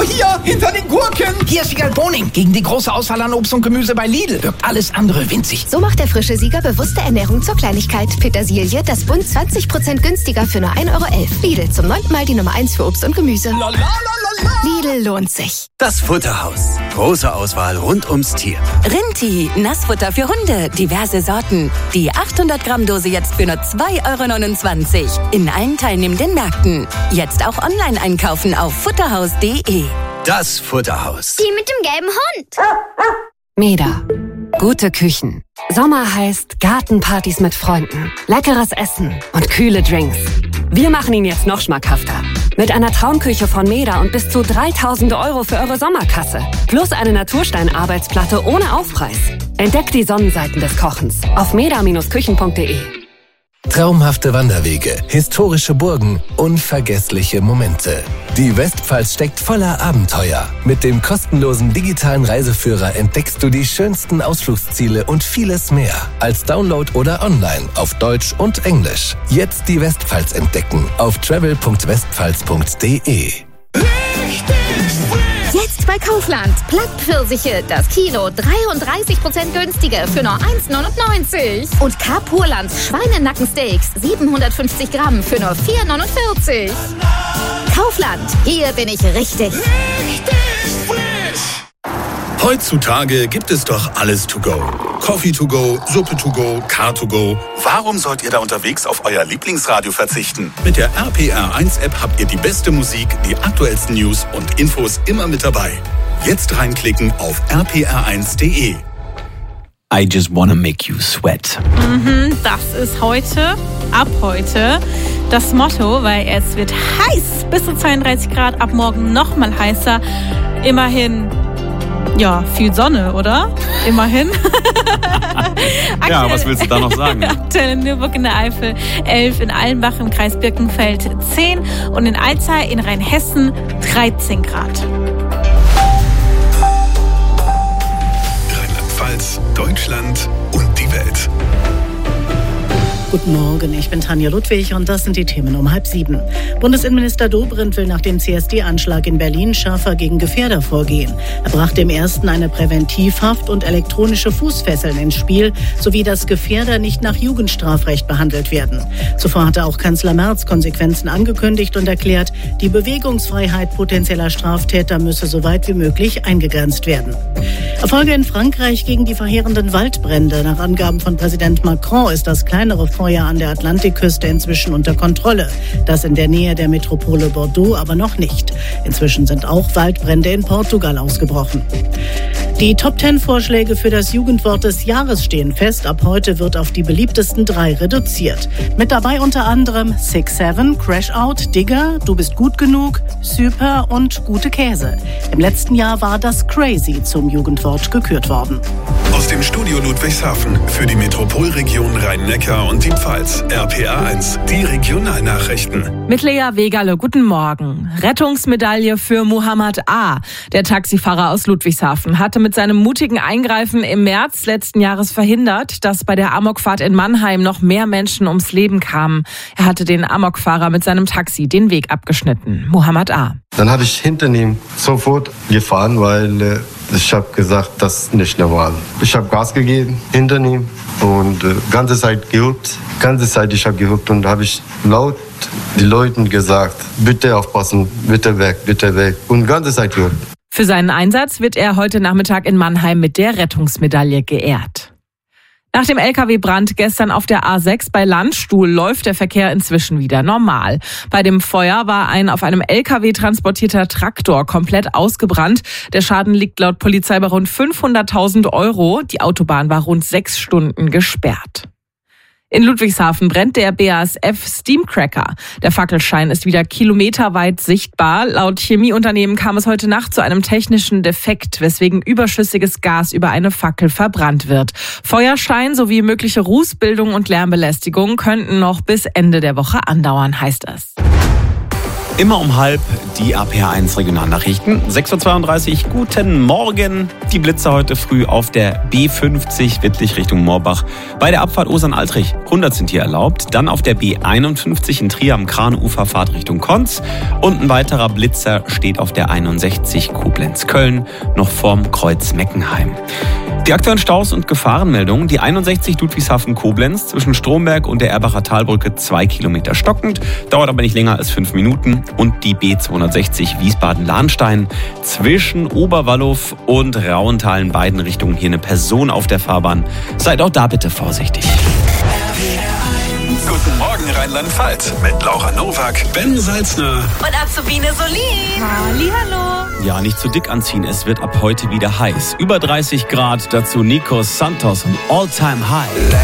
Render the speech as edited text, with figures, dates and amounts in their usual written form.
Oh, hier, hinter den Gurken. Hier ist Sieger Boning gegen die große Auswahl an Obst und Gemüse bei Lidl. Wirkt alles andere winzig. So macht der frische Sieger bewusste Ernährung zur Kleinigkeit. Petersilie, das Bund 20% günstiger für nur 1,11 €. Lidl, zum 9. Mal die Nummer 1 für Obst und Gemüse. Lidl lohnt sich. Das Futterhaus. Große Auswahl rund ums Tier. Rinti, Nassfutter für Hunde, diverse Sorten. Die 800 Gramm Dose jetzt für nur 2,29 € in allen teilnehmenden Märkten. Jetzt auch online einkaufen auf futterhaus.de. Das Futterhaus. Die mit dem gelben Hund. Meda. Gute Küchen. Sommer heißt Gartenpartys mit Freunden, leckeres Essen und kühle Drinks. Wir machen ihn jetzt noch schmackhafter. Mit einer Traumküche von Meda und bis zu 3.000 € für eure Sommerkasse. Plus eine Naturstein-Arbeitsplatte ohne Aufpreis. Entdeckt die Sonnenseiten des Kochens auf meda-küchen.de. Traumhafte Wanderwege, historische Burgen, unvergessliche Momente. Die Westpfalz steckt voller Abenteuer. Mit dem kostenlosen digitalen Reiseführer entdeckst du die schönsten Ausflugsziele und vieles mehr. Als Download oder online auf Deutsch und Englisch. Jetzt die Westpfalz entdecken auf travel.westpfalz.de. Jetzt bei Kaufland. Plattpfirsiche, das Kilo 33% günstiger für nur 1,99 €. Und K-Purlands Schweinenackensteaks 750 Gramm für nur 4,49 €. Kaufland, hier bin ich richtig. Heutzutage gibt es doch alles to go. Coffee to go, Suppe to go, Car to go. Warum sollt ihr da unterwegs auf euer Lieblingsradio verzichten? Mit der RPR1-App habt ihr die beste Musik, die aktuellsten News und Infos immer mit dabei. Jetzt reinklicken auf rpr1.de. I just wanna make you sweat. Das ist ab heute, das Motto, weil es wird heiß, bis zu 32 Grad, ab morgen nochmal heißer. Immerhin, ja, viel Sonne, oder? Immerhin. Ja, was willst du da noch sagen? Aktuell in Nürburg in der Eifel 11, in Allenbach im Kreis Birkenfeld 10 und in Alzey in Rheinhessen 13 Grad. Rheinland-Pfalz, Deutschland und die Welt. Guten Morgen, ich bin Tanja Ludwig und das sind die Themen um 6:30. Bundesinnenminister Dobrindt will nach dem CSD-Anschlag in Berlin schärfer gegen Gefährder vorgehen. Er brachte im ersten eine Präventivhaft und elektronische Fußfesseln ins Spiel, sowie dass Gefährder nicht nach Jugendstrafrecht behandelt werden. Zuvor hatte auch Kanzler Merz Konsequenzen angekündigt und erklärt, die Bewegungsfreiheit potenzieller Straftäter müsse so weit wie möglich eingegrenzt werden. Erfolge in Frankreich gegen die verheerenden Waldbrände. Nach Angaben von Präsident Macron ist das kleinere Feuer an der Atlantikküste inzwischen unter Kontrolle. Das in der Nähe der Metropole Bordeaux aber noch nicht. Inzwischen sind auch Waldbrände in Portugal ausgebrochen. Die Top-10-Vorschläge für das Jugendwort des Jahres stehen fest. Ab heute wird auf die beliebtesten 3 reduziert. Mit dabei unter anderem 6-7, Crash Out, Digger, Du bist gut genug, Super und Gute Käse. Im letzten Jahr war das Crazy zum Jugendwort gekürt worden. Aus dem Studio Ludwigshafen für die Metropolregion Rhein-Neckar und die Pfalz. RPR1, die Regionalnachrichten. Mit Lea Wegale, guten Morgen. Rettungsmedaille für Muhammad A. Der Taxifahrer aus Ludwigshafen hatte mit seinem mutigen Eingreifen im März letzten Jahres verhindert, dass bei der Amokfahrt in Mannheim noch mehr Menschen ums Leben kamen. Er hatte den Amokfahrer mit seinem Taxi den Weg abgeschnitten. Muhammad A. Dann habe ich hinter ihm sofort gefahren, weil ich habe gesagt, das ist nicht normal. Ich habe Gas gegeben hinter ihm und ganze Zeit gehupt. Ganze Zeit ich habe gehupt und habe ich laut den Leuten gesagt, bitte aufpassen, bitte weg, bitte weg. Und ganze Zeit gehupt. Für seinen Einsatz wird er heute Nachmittag in Mannheim mit der Rettungsmedaille geehrt. Nach dem Lkw-Brand gestern auf der A6 bei Landstuhl läuft der Verkehr inzwischen wieder normal. Bei dem Feuer war ein auf einem Lkw transportierter Traktor komplett ausgebrannt. Der Schaden liegt laut Polizei bei rund 500.000 €. Die Autobahn war rund 6 Stunden gesperrt. In Ludwigshafen brennt der BASF Steamcracker. Der Fackelschein ist wieder kilometerweit sichtbar. Laut Chemieunternehmen kam es heute Nacht zu einem technischen Defekt, weswegen überschüssiges Gas über eine Fackel verbrannt wird. Feuerschein sowie mögliche Rußbildung und Lärmbelästigung könnten noch bis Ende der Woche andauern, heißt es. Immer um 12:30 die RPR1 Regionalnachrichten. 6:32 Uhr, guten Morgen. Die Blitzer heute früh auf der B50 Wittlich Richtung Moorbach. Bei der Abfahrt Osern-Altrich 100 sind hier erlaubt. Dann auf der B51 in Trier am Kranufer Fahrt Richtung Konz. Und ein weiterer Blitzer steht auf der 61 Koblenz-Köln, noch vorm Kreuz Meckenheim. Die aktuellen Staus und Gefahrenmeldungen. Die 61 Ludwigshafen-Koblenz zwischen Stromberg und der Erbacher Talbrücke 2 Kilometer stockend, dauert aber nicht länger als 5 Minuten. Und die B260 Wiesbaden-Lahnstein zwischen Oberwallow und Rauental in beiden Richtungen hier eine Person auf der Fahrbahn. Seid auch da bitte vorsichtig. Guten Morgen Rheinland-Pfalz mit Laura Nowak, Ben Salzner und Azubine Solin. Hallihallo. Ja, nicht zu dick anziehen, es wird ab heute wieder heiß. Über 30 Grad, dazu Nikos Santos und All Time High.